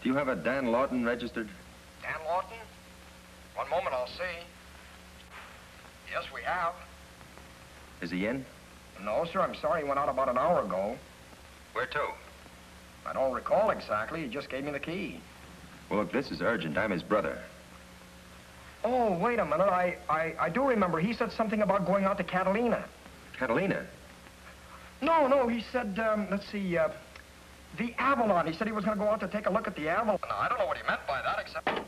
Do you have a Dan Lawton registered? Dan Lawton? One moment, I'll see. Yes, we have. Is he in? No, sir, I'm sorry. He went out about an hour ago. Where to? I don't recall exactly. He just gave me the key. Well, look, this is urgent. I'm his brother. Oh, wait a minute. I do remember. He said something about going out to Catalina. Catalina? No, he said, let's see, the Avalon. He said he was going to go out to take a look at the Avalon. Now, I don't know what he meant by that, except...